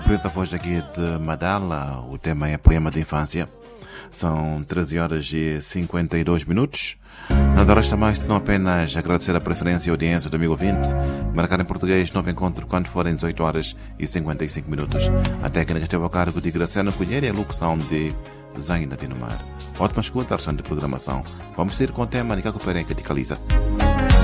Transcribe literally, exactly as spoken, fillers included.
Preta Voz daqui de Madala, o tema é Poema de Infância. São treze horas e cinquenta e dois minutos. Nada resta mais senão apenas agradecer a preferência e a audiência do amigo ouvinte. Marcar em português novo encontro quando forem dezoito horas e cinquenta e cinco minutos. A técnica esteve ao cargo de Graciano Cunheiro e a locução de Zaina Dinomar. Ótima escuta, a de programação. Vamos sair com o tema Nicaco Perenca de Caliza.